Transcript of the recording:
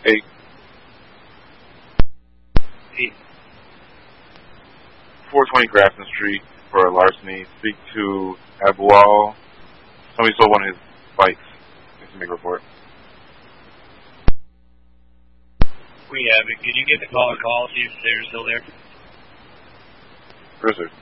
8. 420 Grafton Street for a larceny. Speak to Abual. Somebody stole one of his bikes. Needs to make a report. We have it. Can you get the caller call, see if they're still there? Bruiser.